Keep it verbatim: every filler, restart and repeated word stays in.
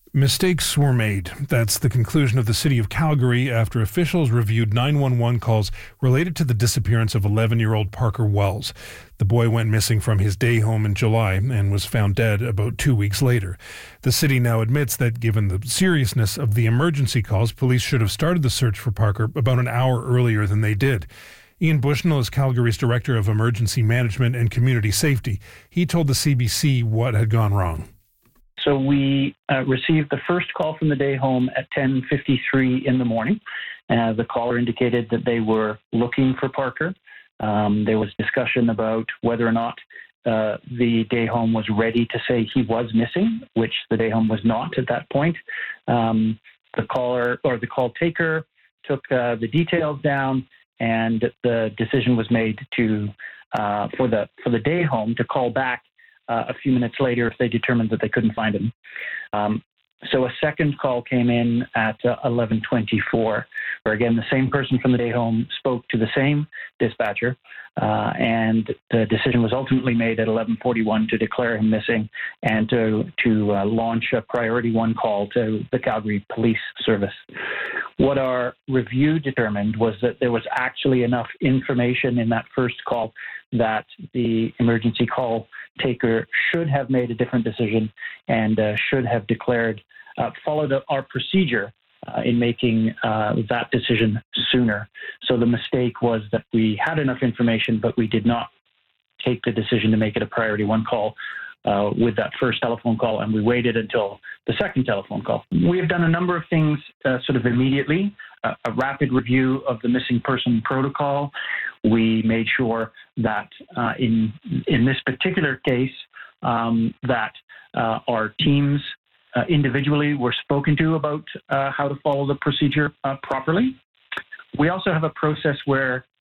Mistakes were made. That's the conclusion of the City of Calgary after officials reviewed nine one one calls related to the disappearance of eleven-year-old Parker Wells. The boy went missing from his day home in July and was found dead about two weeks later. The city now admits that given the seriousness of the emergency calls, police should have started the search for Parker about an hour earlier than they did. Ian Bushnell is Calgary's Director of Emergency Management and Community Safety. He told the C B C what had gone wrong. So we uh, received the first call from the day home at ten fifty-three in the morning. Uh, the caller indicated that they were looking for Parker. Um, there was discussion about whether or not uh, the day home was ready to say he was missing, which the day home was not at that point. Um, the caller or the call taker took uh, the details down, and the decision was made to uh, for the for the day home to call back Uh, a few minutes later if they determined that they couldn't find him. Um, so a second call came in at uh, eleven twenty-four, where again the same person from the day home spoke to the same dispatcher, uh, and the decision was ultimately made at eleven forty-one to declare him missing and to, to uh, launch a priority one call to the Calgary Police Service. What our review determined was that there was actually enough information in that first call that the emergency call taker should have made a different decision and uh, should have declared, uh, followed our procedure uh, in making uh, that decision sooner. So the mistake was that we had enough information, but we did not take the decision to make it a priority one call uh, with that first telephone call, and we waited until the second telephone call. We have done a number of things uh, sort of immediately. Uh, a rapid review of the missing person protocol. We made sure that uh, in in this particular case um, that uh, our teams uh, individually were spoken to about uh, how to follow the procedure uh, properly. We also have a process where